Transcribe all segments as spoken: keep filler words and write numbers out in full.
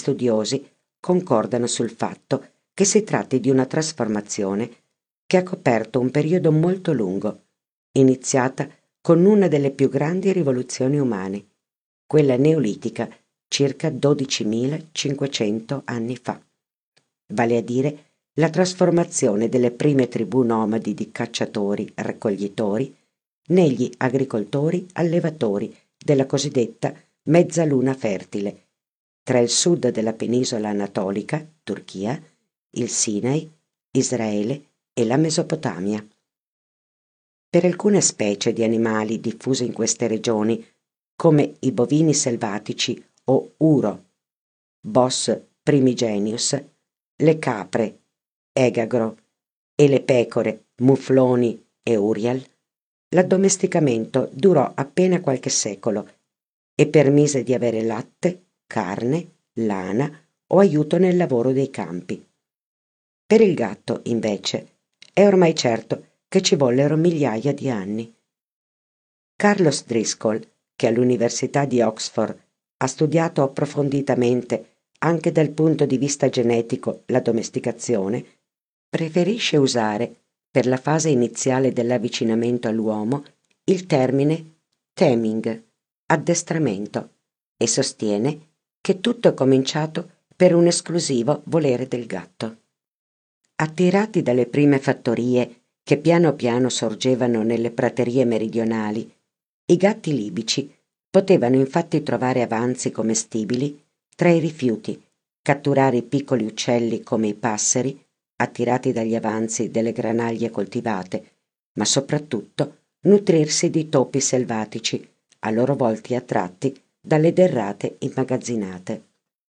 studiosi concordano sul fatto che si tratti di una trasformazione che ha coperto un periodo molto lungo, iniziata con una delle più grandi rivoluzioni umane, quella neolitica circa dodicimilacinquecento anni fa, vale a dire la trasformazione delle prime tribù nomadi di cacciatori-raccoglitori negli agricoltori-allevatori della cosiddetta mezzaluna fertile, tra il sud della penisola anatolica, Turchia, il Sinai, Israele e la Mesopotamia. Per alcune specie di animali diffuse in queste regioni, come i bovini selvatici o uro, Bos primigenius, le capre, Egagro, e le pecore, mufloni e urial, l'addomesticamento durò appena qualche secolo e permise di avere latte, carne, lana o aiuto nel lavoro dei campi. Per il gatto, invece, è ormai certo che ci vollero migliaia di anni. Carlos Driscoll, che all'Università di Oxford ha studiato approfonditamente anche dal punto di vista genetico la domesticazione, preferisce usare, per la fase iniziale dell'avvicinamento all'uomo, il termine taming, addestramento, e sostiene che tutto è cominciato per un esclusivo volere del gatto. Attirati dalle prime fattorie che piano piano sorgevano nelle praterie meridionali, i gatti libici potevano infatti trovare avanzi commestibili tra i rifiuti, catturare i piccoli uccelli come i passeri, attirati dagli avanzi delle granaglie coltivate, ma soprattutto nutrirsi di topi selvatici, a loro volta attratti dalle derrate immagazzinate.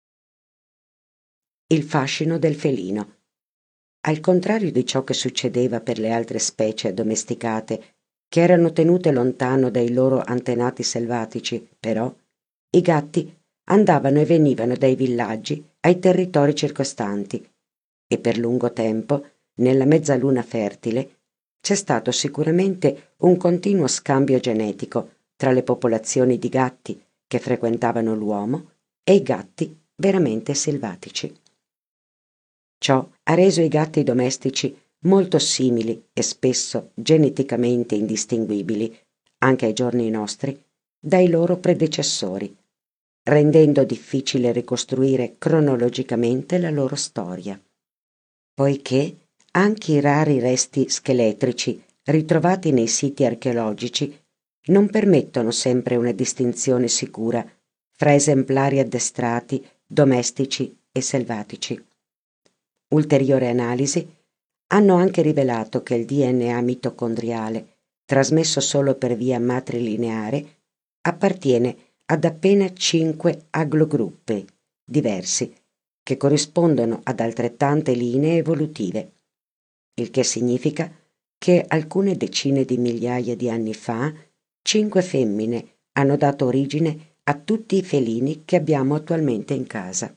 Il fascino del felino. Al contrario di ciò che succedeva per le altre specie addomesticate, che erano tenute lontano dai loro antenati selvatici, però, i gatti andavano e venivano dai villaggi ai territori circostanti e per lungo tempo, nella mezzaluna fertile, c'è stato sicuramente un continuo scambio genetico tra le popolazioni di gatti che frequentavano l'uomo e i gatti veramente selvatici. Ciò ha reso i gatti domestici molto simili e spesso geneticamente indistinguibili, anche ai giorni nostri, dai loro predecessori, rendendo difficile ricostruire cronologicamente la loro storia. Poiché anche i rari resti scheletrici ritrovati nei siti archeologici non permettono sempre una distinzione sicura fra esemplari addestrati, domestici e selvatici. Ulteriori analisi hanno anche rivelato che il D N A mitocondriale, trasmesso solo per via matrilineare, appartiene ad appena cinque haplogruppi diversi, che corrispondono ad altrettante linee evolutive, il che significa che alcune decine di migliaia di anni fa cinque femmine hanno dato origine a tutti i felini che abbiamo attualmente in casa.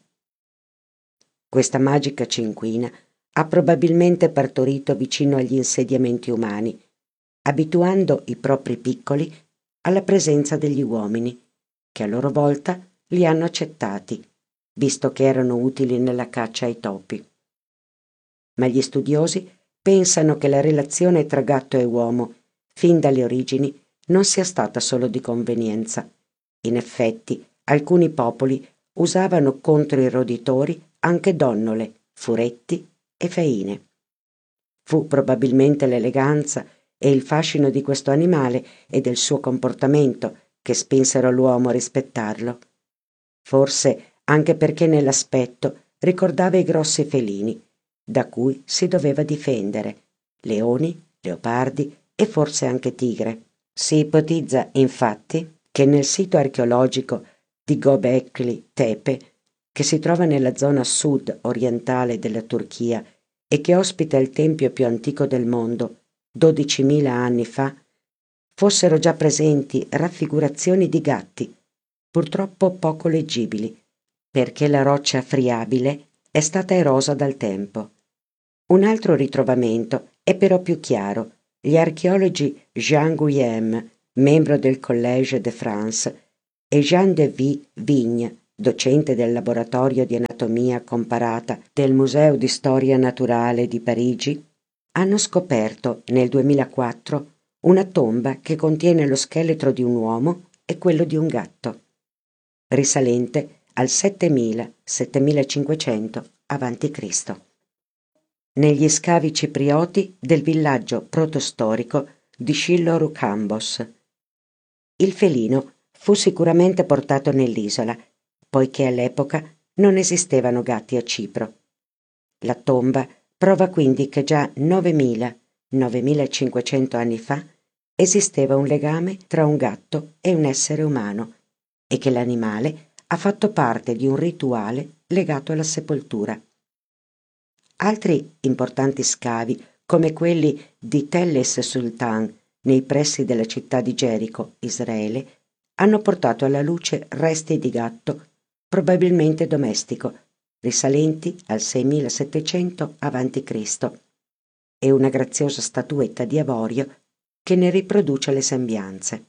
Questa magica cinquina ha probabilmente partorito vicino agli insediamenti umani, abituando i propri piccoli alla presenza degli uomini, che a loro volta li hanno accettati, visto che erano utili nella caccia ai topi. Ma gli studiosi pensano che la relazione tra gatto e uomo, fin dalle origini, non sia stata solo di convenienza. In effetti, alcuni popoli usavano contro i roditori anche donnole, furetti e faine. Fu probabilmente l'eleganza e il fascino di questo animale e del suo comportamento che spinsero l'uomo a rispettarlo. Forse anche perché nell'aspetto ricordava i grossi felini, da cui si doveva difendere, leoni, leopardi e forse anche tigre. Si ipotizza, infatti, che nel sito archeologico di Göbekli Tepe, che si trova nella zona sud-orientale della Turchia e che ospita il tempio più antico del mondo, dodicimila anni fa, fossero già presenti raffigurazioni di gatti, purtroppo poco leggibili, perché la roccia friabile è stata erosa dal tempo. Un altro ritrovamento è però più chiaro. Gli archeologi Jean Guillaume, membro del Collège de France, e Jean de Vigne, docente del laboratorio di anatomia comparata del Museo di Storia Naturale di Parigi, hanno scoperto nel duemilaquattro una tomba che contiene lo scheletro di un uomo e quello di un gatto, risalente al settemila settemilacinquecento avanti Cristo, negli scavi ciprioti del villaggio protostorico di Schillo-Rucambos. Il felino fu sicuramente portato nell'isola, poiché all'epoca non esistevano gatti a Cipro. La tomba prova quindi che già novemila novemilacinquecento anni fa esisteva un legame tra un gatto e un essere umano e che l'animale ha fatto parte di un rituale legato alla sepoltura. Altri importanti scavi, come quelli di Telles Sultan nei pressi della città di Gerico, Israele, hanno portato alla luce resti di gatto, probabilmente domestico, risalenti al seimilasettecento avanti Cristo, e una graziosa statuetta di avorio che ne riproduce le sembianze.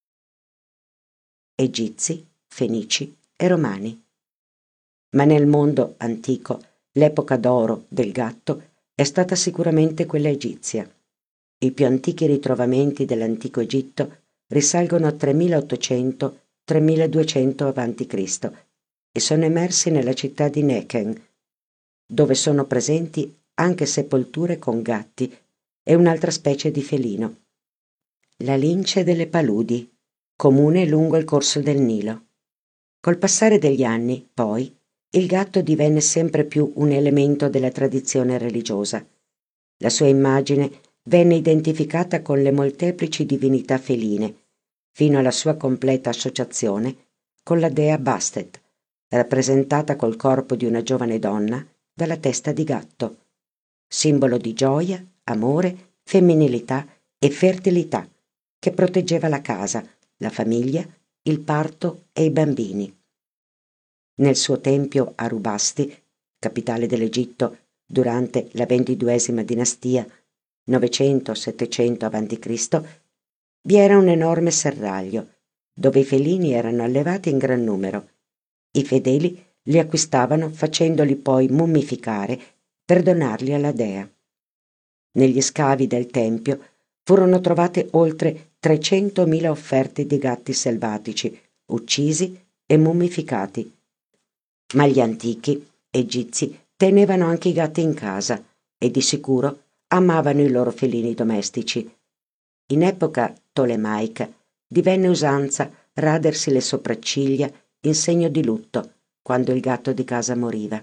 Egizi, fenici e romani. Ma nel mondo antico l'epoca d'oro del gatto è stata sicuramente quella egizia. I più antichi ritrovamenti dell'antico Egitto risalgono a tremilaottocento tremiladuecento avanti Cristo e sono emersi nella città di Nekhen, dove sono presenti anche sepolture con gatti e un'altra specie di felino, la lince delle paludi, comune lungo il corso del Nilo. Col passare degli anni, poi, il gatto divenne sempre più un elemento della tradizione religiosa. La sua immagine venne identificata con le molteplici divinità feline, fino alla sua completa associazione con la dea Bastet, rappresentata col corpo di una giovane donna dalla testa di gatto, simbolo di gioia, amore, femminilità e fertilità, che proteggeva la casa, la famiglia, il parto e i bambini. Nel suo tempio a Rubasti, capitale dell'Egitto durante la ventiduesima dinastia, novecento settecento avanti Cristo, vi era un enorme serraglio, dove i felini erano allevati in gran numero. I fedeli li acquistavano facendoli poi mummificare per donarli alla dea. Negli scavi del tempio furono trovate oltre trecentomila offerte di gatti selvatici, uccisi e mummificati. Ma gli antichi egizi tenevano anche i gatti in casa e di sicuro amavano i loro felini domestici. In epoca tolemaica divenne usanza radersi le sopracciglia in segno di lutto quando il gatto di casa moriva.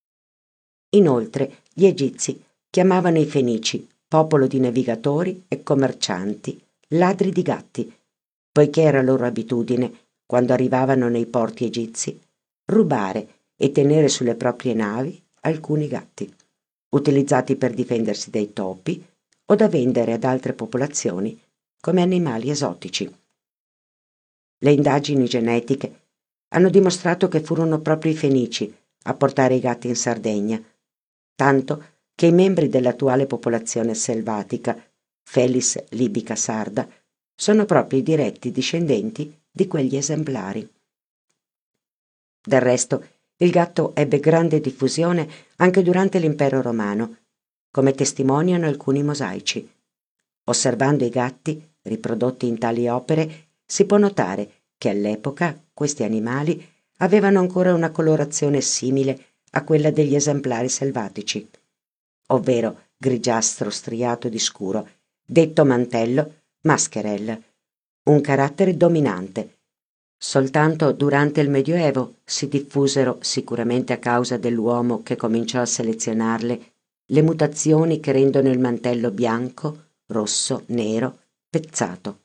Inoltre gli egizi chiamavano i fenici, popolo di navigatori e commercianti, ladri di gatti, poiché era loro abitudine, quando arrivavano nei porti egizi, rubare e tenere sulle proprie navi alcuni gatti, utilizzati per difendersi dai topi o da vendere ad altre popolazioni come animali esotici. Le indagini genetiche hanno dimostrato che furono proprio i fenici a portare i gatti in Sardegna, tanto che i membri dell'attuale popolazione selvatica, Felis libica sarda, sono proprio i diretti discendenti di quegli esemplari. Del resto, il gatto ebbe grande diffusione anche durante l'impero romano, come testimoniano alcuni mosaici. Osservando i gatti riprodotti in tali opere, si può notare che all'epoca questi animali avevano ancora una colorazione simile a quella degli esemplari selvatici, ovvero grigiastro striato di scuro, detto mantello mascherel, un carattere dominante. Soltanto durante il Medioevo si diffusero, sicuramente a causa dell'uomo che cominciò a selezionarle, le mutazioni che rendono il mantello bianco, rosso, nero, pezzato.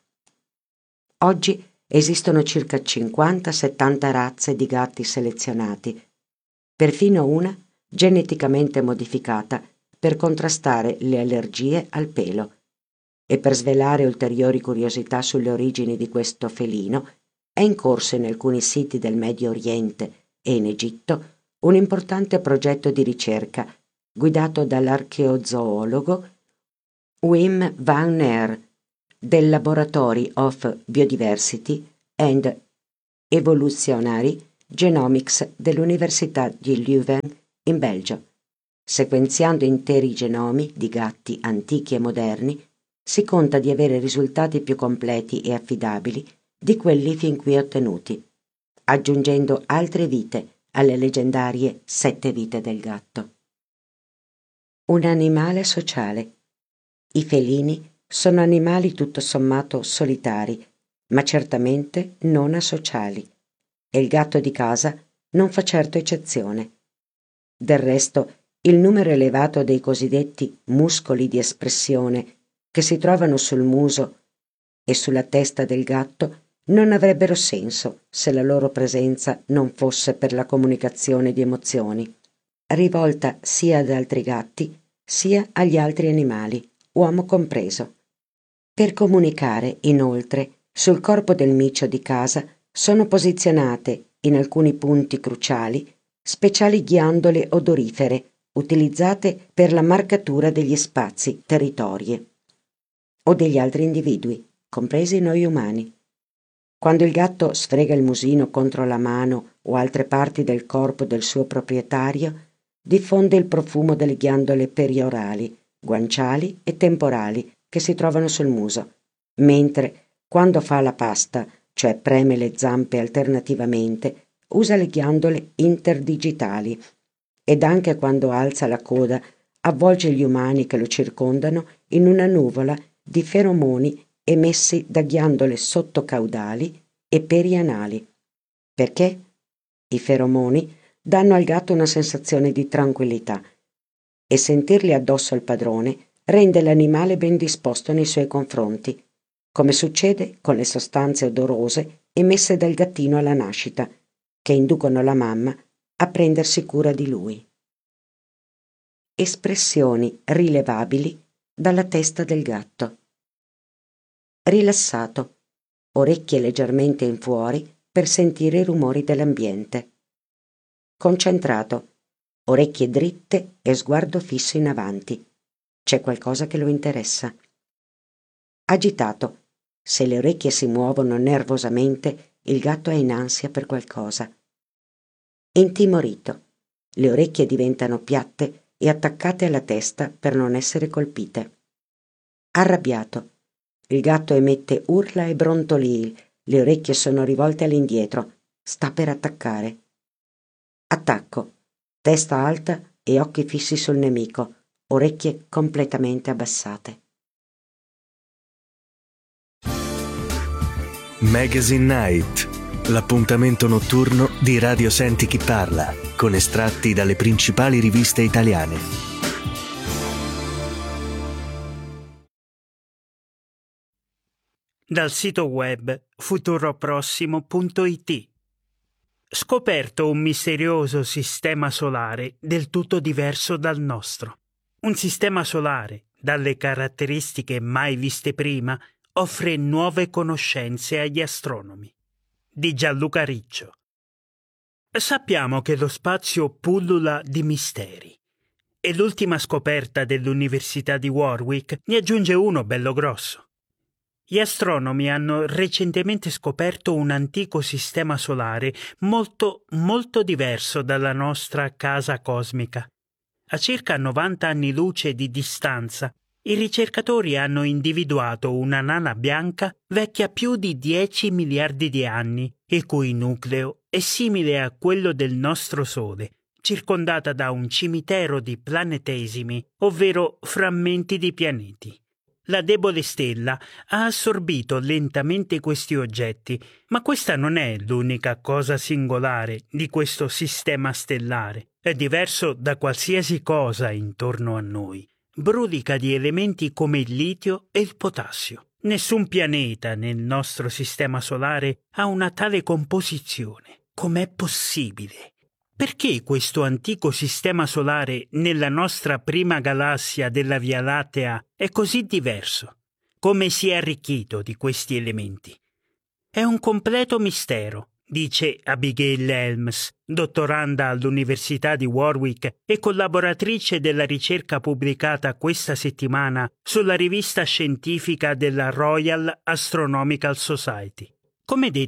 Oggi esistono circa cinquanta settanta razze di gatti selezionati, perfino una geneticamente modificata per contrastare le allergie al pelo. E per svelare ulteriori curiosità sulle origini di questo felino, è in corso in alcuni siti del Medio Oriente e in Egitto un importante progetto di ricerca guidato dall'archeozoologo Wim van Neer del Laboratory of Biodiversity and Evolutionary Genomics dell'Università di Leuven in Belgio. Sequenziando interi genomi di gatti antichi e moderni, si conta di avere risultati più completi e affidabili di quelli fin qui ottenuti, aggiungendo altre vite alle leggendarie sette vite del gatto. Un animale sociale. I felini sono animali tutto sommato solitari, ma certamente non asociali, e il gatto di casa non fa certo eccezione. Del resto, il numero elevato dei cosiddetti muscoli di espressione che si trovano sul muso e sulla testa del gatto non avrebbero senso se la loro presenza non fosse per la comunicazione di emozioni, rivolta sia ad altri gatti sia agli altri animali, uomo compreso. Per comunicare, inoltre, sul corpo del micio di casa sono posizionate, in alcuni punti cruciali, speciali ghiandole odorifere utilizzate per la marcatura degli spazi, territorie o degli altri individui, compresi noi umani. Quando il gatto sfrega il musino contro la mano o altre parti del corpo del suo proprietario, diffonde il profumo delle ghiandole periorali, guanciali e temporali che si trovano sul muso, mentre quando fa la pasta, cioè preme le zampe alternativamente, usa le ghiandole interdigitali ed anche quando alza la coda avvolge gli umani che lo circondano in una nuvola di feromoni emessi da ghiandole sottocaudali e perianali. Perché? I feromoni danno al gatto una sensazione di tranquillità e sentirli addosso al padrone rende l'animale ben disposto nei suoi confronti, come succede con le sostanze odorose emesse dal gattino alla nascita, che inducono la mamma a prendersi cura di lui. Espressioni rilevabili dalla testa del gatto. Rilassato, orecchie leggermente in fuori per sentire i rumori dell'ambiente. Concentrato, orecchie dritte e sguardo fisso in avanti. C'è qualcosa che lo interessa. Agitato, se le orecchie si muovono nervosamente, il gatto è in ansia per qualcosa. Intimorito, le orecchie diventano piatte e attaccate alla testa per non essere colpite. Arrabbiato, il gatto emette urla e brontolii, le orecchie sono rivolte all'indietro, sta per attaccare. Attacco, testa alta e occhi fissi sul nemico, orecchie completamente abbassate. Magazine Night, l'appuntamento notturno di Radio Senti Chi Parla, con estratti dalle principali riviste italiane. Dal sito web futuroprossimo punto it. Scoperto un misterioso sistema solare del tutto diverso dal nostro. Un sistema solare, dalle caratteristiche mai viste prima, offre nuove conoscenze agli astronomi. Di Gianluca Riccio. Sappiamo che lo spazio pullula di misteri e l'ultima scoperta dell'Università di Warwick ne aggiunge uno bello grosso. Gli astronomi hanno recentemente scoperto un antico sistema solare molto, molto diverso dalla nostra casa cosmica. A circa novanta anni luce di distanza, i ricercatori hanno individuato una nana bianca vecchia più di dieci miliardi di anni, il cui nucleo è simile a quello del nostro Sole, circondata da un cimitero di planetesimi, ovvero frammenti di pianeti. La debole stella ha assorbito lentamente questi oggetti, ma questa non è l'unica cosa singolare di questo sistema stellare. È diverso da qualsiasi cosa intorno a noi. Brulica di elementi come il litio e il potassio. Nessun pianeta nel nostro sistema solare ha una tale composizione. Com'è possibile? Perché questo antico sistema solare nella nostra prima galassia della Via Lattea è così diverso? Come si è arricchito di questi elementi? È un completo mistero, dice Abigail Helms, dottoranda all'Università di Warwick e collaboratrice della ricerca pubblicata questa settimana sulla rivista scientifica della Royal Astronomical Society. Come detto,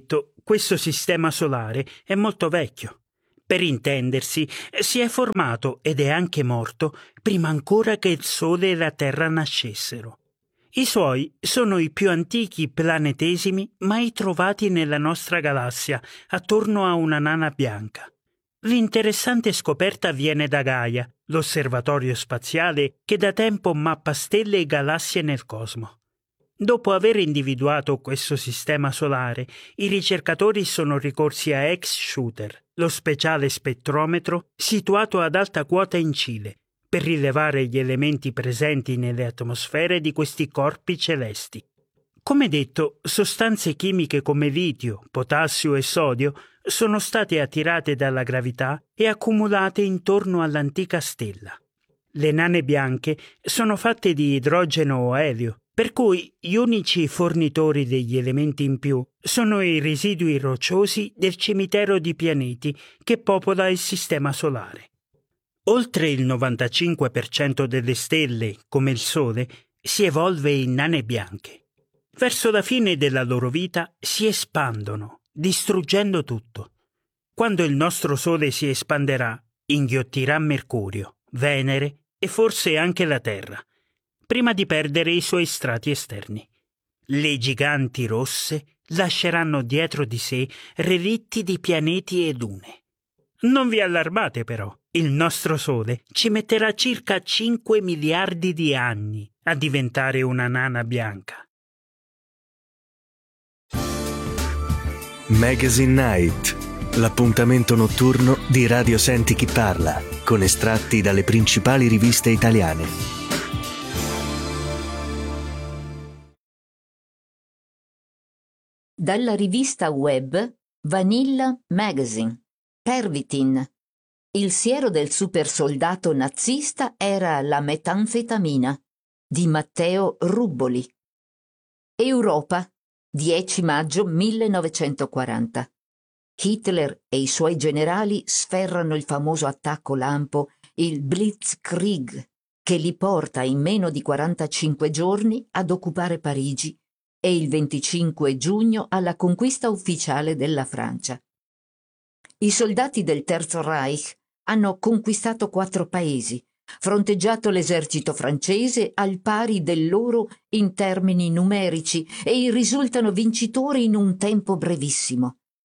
Questo sistema solare è molto vecchio. Per intendersi, si è formato ed è anche morto prima ancora che il Sole e la Terra nascessero. I suoi sono i più antichi planetesimi mai trovati nella nostra galassia, attorno a una nana bianca. L'interessante scoperta viene da Gaia, l'osservatorio spaziale che da tempo mappa stelle e galassie nel cosmo. Dopo aver individuato questo sistema solare, i ricercatori sono ricorsi a X-Shooter, lo speciale spettrometro situato ad alta quota in Cile, per rilevare gli elementi presenti nelle atmosfere di questi corpi celesti. Come detto, sostanze chimiche come litio, potassio e sodio sono state attirate dalla gravità e accumulate intorno all'antica stella. Le nane bianche sono fatte di idrogeno o elio, per cui gli unici fornitori degli elementi in più sono i residui rocciosi del cimitero di pianeti che popola il sistema solare. Oltre il novantacinque per cento delle stelle, come il Sole, si evolve in nane bianche. Verso la fine della loro vita si espandono, distruggendo tutto. Quando il nostro Sole si espanderà, inghiottirà Mercurio, Venere e forse anche la Terra, prima di perdere i suoi strati esterni. Le giganti rosse lasceranno dietro di sé relitti di pianeti e lune. Non vi allarmate però, il nostro Sole ci metterà circa cinque miliardi di anni a diventare una nana bianca. Magazine Night, l'appuntamento notturno di Radio Senti Chi Parla, con estratti dalle principali riviste italiane. Dalla rivista web Vanilla Magazine. Pervitin. Il siero del supersoldato nazista era la metanfetamina, di Matteo Rubboli. Europa, dieci maggio millenovecentoquaranta. Hitler e i suoi generali sferrano il famoso attacco lampo, il Blitzkrieg, che li porta in meno di quarantacinque giorni ad occupare Parigi e il venticinque giugno alla conquista ufficiale della Francia. I soldati del Terzo Reich hanno conquistato quattro paesi, fronteggiato l'esercito francese al pari del loro in termini numerici e risultano vincitori in un tempo brevissimo.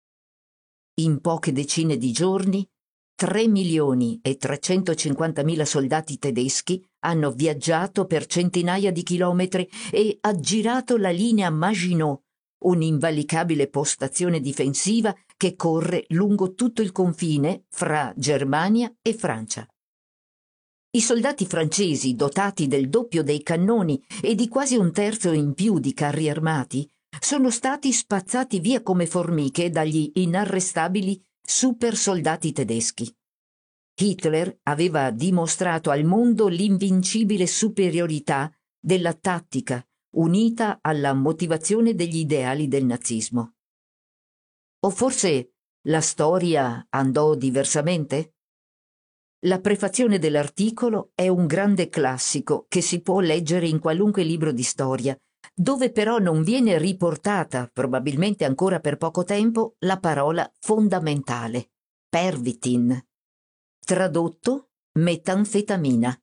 In poche decine di giorni, tre milioni e trecentocinquantamila soldati tedeschi hanno viaggiato per centinaia di chilometri e aggirato la linea Maginot, un'invalicabile postazione difensiva che corre lungo tutto il confine fra Germania e Francia. I soldati francesi, dotati del doppio dei cannoni e di quasi un terzo in più di carri armati, sono stati spazzati via come formiche dagli inarrestabili supersoldati tedeschi. Hitler aveva dimostrato al mondo l'invincibile superiorità della tattica unita alla motivazione degli ideali del nazismo. O forse la storia andò diversamente? La prefazione dell'articolo è un grande classico che si può leggere in qualunque libro di storia, dove però non viene riportata, probabilmente ancora per poco tempo, la parola fondamentale, pervitin, tradotto metanfetamina.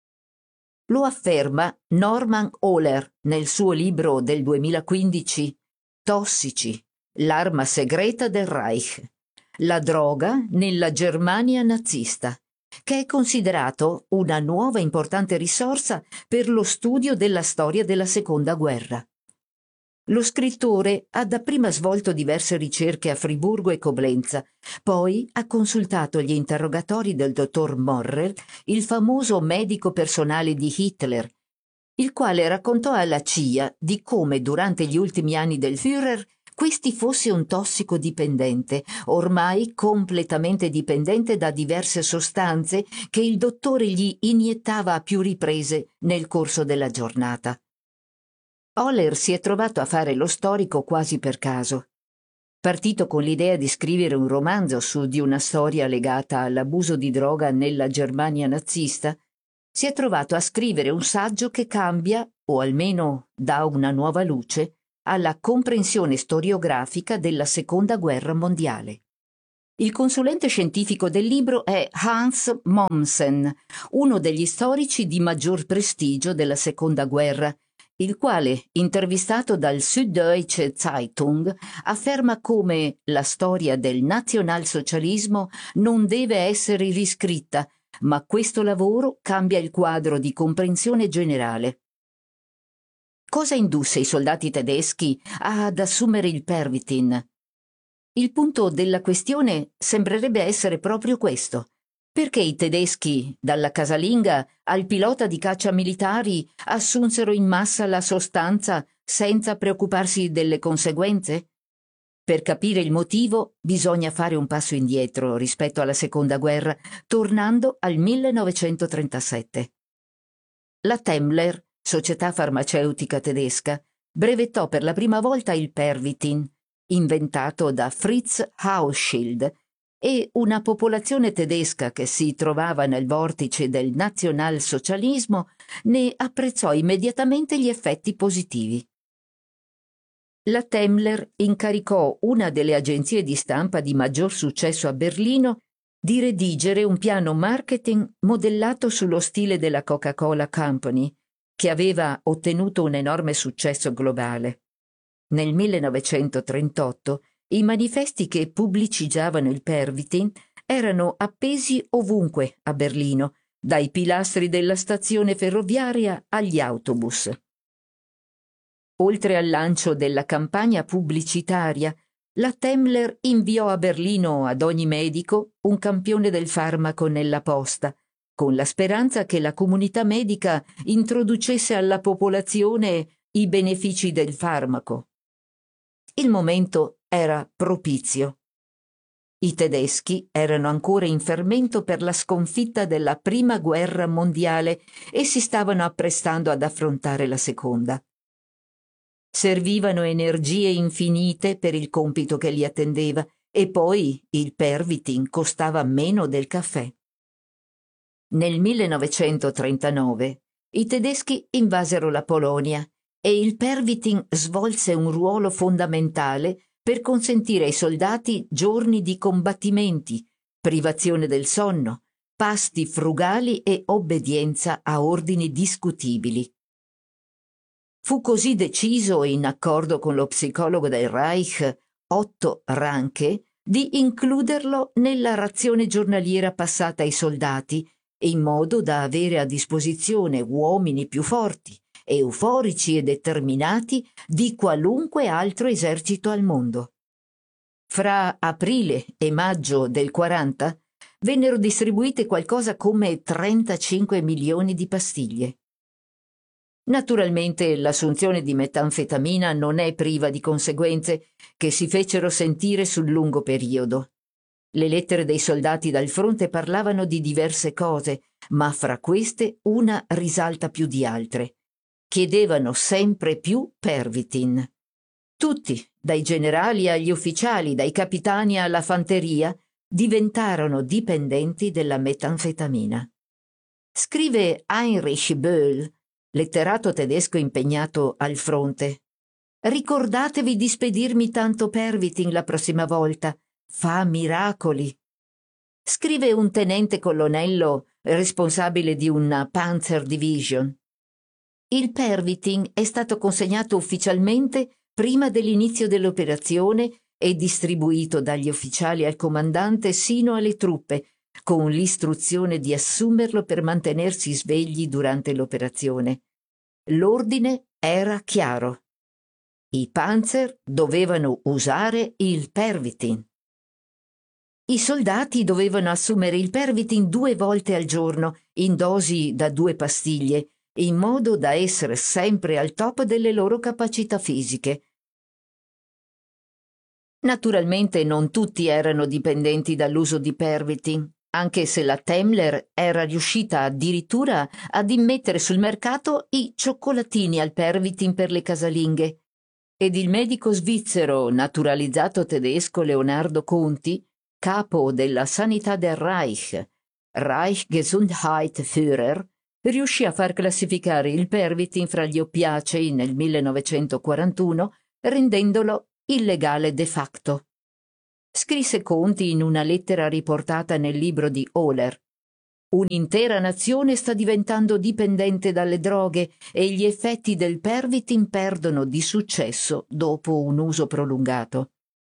Lo afferma Norman Ohler nel suo libro del duemilaquindici Tossici, l'arma segreta del Reich, la droga nella Germania nazista, che è considerato una nuova importante risorsa per lo studio della storia della Seconda Guerra. Lo scrittore ha dapprima svolto diverse ricerche a Friburgo e Coblenza, poi ha consultato gli interrogatori del dottor Morrel, il famoso medico personale di Hitler, il quale raccontò alla C I A di come durante gli ultimi anni del Führer questi fosse un tossicodipendente, ormai completamente dipendente da diverse sostanze che il dottore gli iniettava a più riprese nel corso della giornata. Ohler si è trovato a fare lo storico quasi per caso. Partito con l'idea di scrivere un romanzo su di una storia legata all'abuso di droga nella Germania nazista, si è trovato a scrivere un saggio che cambia, o almeno dà una nuova luce, alla comprensione storiografica della Seconda Guerra Mondiale. Il consulente scientifico del libro è Hans Mommsen, uno degli storici di maggior prestigio della Seconda Guerra, il quale, intervistato dal Süddeutsche Zeitung, afferma come la storia del nazionalsocialismo non deve essere riscritta, ma questo lavoro cambia il quadro di comprensione generale. Cosa indusse i soldati tedeschi ad assumere il Pervitin? Il punto della questione sembrerebbe essere proprio questo. Perché i tedeschi, dalla casalinga al pilota di caccia militari, assunsero in massa la sostanza senza preoccuparsi delle conseguenze? Per capire il motivo bisogna fare un passo indietro rispetto alla Seconda Guerra, tornando al millenovecentotrentasette. La Temmler, società farmaceutica tedesca, brevettò per la prima volta il Pervitin, inventato da Fritz Hauschild, e una popolazione tedesca che si trovava nel vortice del nazionalsocialismo ne apprezzò immediatamente gli effetti positivi. La Temmler incaricò una delle agenzie di stampa di maggior successo a Berlino di redigere un piano marketing modellato sullo stile della Coca-Cola Company, che aveva ottenuto un enorme successo globale. Nel millenovecentotrentotto i manifesti che pubblicizzavano il Pervitin erano appesi ovunque a Berlino, dai pilastri della stazione ferroviaria agli autobus. Oltre al lancio della campagna pubblicitaria, la Temmler inviò a Berlino ad ogni medico un campione del farmaco nella posta, con la speranza che la comunità medica introducesse alla popolazione i benefici del farmaco. Il momento era propizio. I tedeschi erano ancora in fermento per la sconfitta della Prima Guerra Mondiale e si stavano apprestando ad affrontare la Seconda. Servivano energie infinite per il compito che li attendeva e poi il Pervitin costava meno del caffè. Nel millenovecentotrentanove i tedeschi invasero la Polonia e il Pervitin svolse un ruolo fondamentale per consentire ai soldati giorni di combattimenti, privazione del sonno, pasti frugali e obbedienza a ordini discutibili. Fu così deciso, in accordo con lo psicologo del Reich, Otto Ranke, di includerlo nella razione giornaliera passata ai soldati, in modo da avere a disposizione uomini più forti, euforici e determinati di qualunque altro esercito al mondo. Fra aprile e maggio del quaranta vennero distribuite qualcosa come trentacinque milioni di pastiglie. Naturalmente l'assunzione di metanfetamina non è priva di conseguenze che si fecero sentire sul lungo periodo. Le lettere dei soldati dal fronte parlavano di diverse cose, ma fra queste una risalta più di altre. Chiedevano sempre più Pervitin. Tutti, dai generali agli ufficiali, dai capitani alla fanteria, diventarono dipendenti della metanfetamina. Scrive Heinrich Böll, letterato tedesco impegnato al fronte: «Ricordatevi di spedirmi tanto Pervitin la prossima volta, fa miracoli». Scrive un tenente colonnello responsabile di una Panzer Division: «Il Pervitin è stato consegnato ufficialmente prima dell'inizio dell'operazione e distribuito dagli ufficiali al comandante sino alle truppe, con l'istruzione di assumerlo per mantenersi svegli durante l'operazione. L'ordine era chiaro. I Panzer dovevano usare il Pervitin. I soldati dovevano assumere il Pervitin due volte al giorno, in dosi da due pastiglie, in modo da essere sempre al top delle loro capacità fisiche. Naturalmente non tutti erano dipendenti dall'uso di Pervitin, anche se la Temmler era riuscita addirittura ad immettere sul mercato i cioccolatini al Pervitin per le casalinghe, ed il medico svizzero naturalizzato tedesco Leonardo Conti, capo della Sanità del Reich, Reichsgesundheitsführer, riuscì a far classificare il Pervitin fra gli oppiacei nel millenovecentoquarantuno rendendolo illegale de facto. Scrisse conti in una lettera riportata nel libro di Oler. Un'intera nazione sta diventando dipendente dalle droghe e gli effetti del Pervitin perdono di successo dopo un uso prolungato.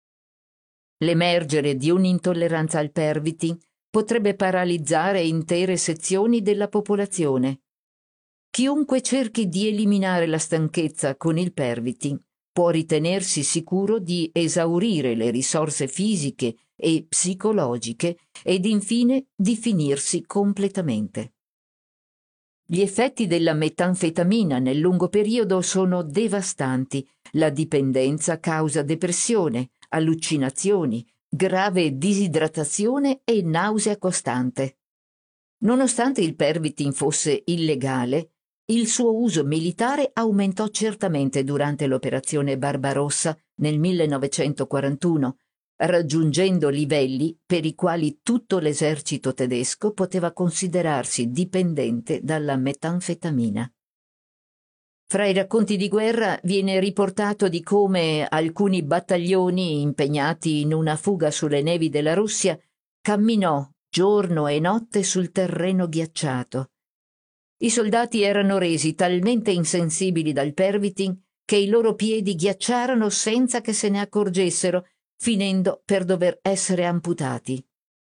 L'emergere di un'intolleranza al Pervitin potrebbe paralizzare intere sezioni della popolazione. Chiunque cerchi di eliminare la stanchezza con il Pervitin può ritenersi sicuro di esaurire le risorse fisiche e psicologiche ed infine di finirsi completamente. Gli effetti della metanfetamina nel lungo periodo sono devastanti. La dipendenza causa depressione, allucinazioni, grave disidratazione e nausea costante. Nonostante il Pervitin fosse illegale, il suo uso militare aumentò certamente durante l'operazione Barbarossa nel millenovecentoquarantuno, raggiungendo livelli per i quali tutto l'esercito tedesco poteva considerarsi dipendente dalla metanfetamina. Fra i racconti di guerra viene riportato di come alcuni battaglioni impegnati in una fuga sulle nevi della Russia camminò giorno e notte sul terreno ghiacciato. I soldati erano resi talmente insensibili dal Pervitin che i loro piedi ghiacciarono senza che se ne accorgessero, finendo per dover essere amputati.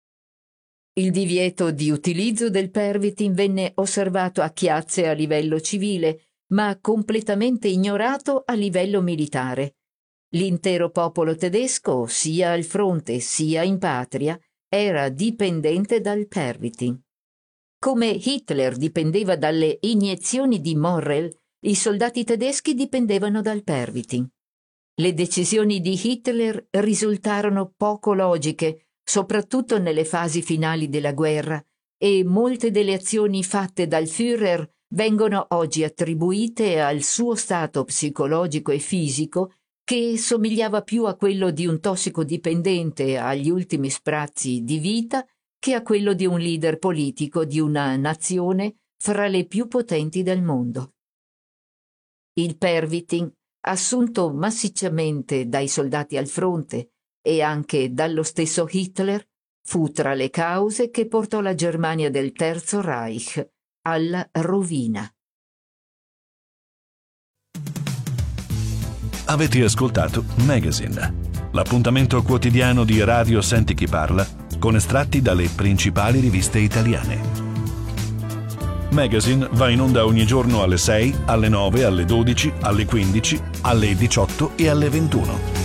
Il divieto di utilizzo del Pervitin venne osservato a chiazze a livello civile, ma completamente ignorato a livello militare. L'intero popolo tedesco, sia al fronte sia in patria, era dipendente dal Pervitin. Come Hitler dipendeva dalle iniezioni di Morrel, i soldati tedeschi dipendevano dal Pervitin. Le decisioni di Hitler risultarono poco logiche, soprattutto nelle fasi finali della guerra, e molte delle azioni fatte dal Führer vengono oggi attribuite al suo stato psicologico e fisico che somigliava più a quello di un tossicodipendente agli ultimi sprazzi di vita che a quello di un leader politico di una nazione fra le più potenti del mondo. Il Pervitin, assunto massicciamente dai soldati al fronte e anche dallo stesso Hitler, fu tra le cause che portò la Germania del Terzo Reich alla rovina. Avete ascoltato Magazine, l'appuntamento quotidiano di Radio Senti Chi Parla con estratti dalle principali riviste italiane. Magazine va in onda ogni giorno alle sei, alle nove, alle dodici, alle quindici, alle diciotto e alle ventuno.